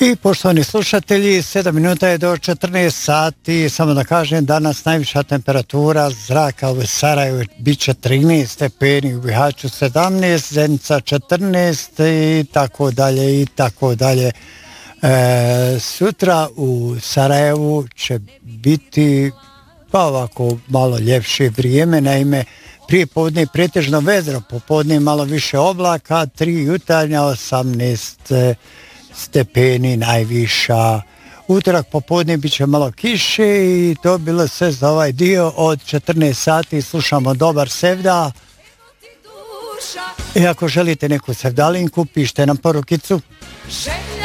I poštovani slušatelji, 7 minuta je do 14 sati, samo da kažem, danas najviša temperatura zraka u Sarajevu bit će 13 stepeni, u Bihaću 17, Zenica 14 i tako dalje i tako dalje. Sutra u Sarajevu će biti pa ovako malo ljepše vrijeme, naime prije podne pretežno vedro, popodne malo više oblaka, 3 jutarnja 18 stepeni najviša. Utorak popodne bit će malo kiše i to bilo sve za ovaj dio. Od 14 sati slušamo Dobar sevda. I ako želite neku sevdalinku, pišite nam porukicu.